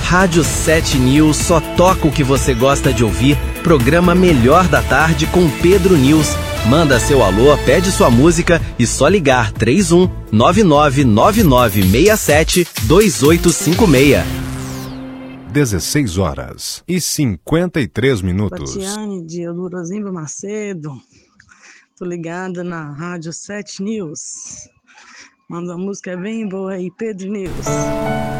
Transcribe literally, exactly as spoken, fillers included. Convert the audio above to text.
Rádio sete News só toca o que você gosta de ouvir. Programa Melhor da Tarde com Pedro News. Manda seu alô, pede sua música e só ligar três um nove nove nove nove seis sete dois oito cinco seis. dezesseis horas e cinquenta e três minutos. Tatiane de Eudorosimbo Macedo. Tô ligada na Rádio sete News. Manda uma música bem boa aí, Pedro News.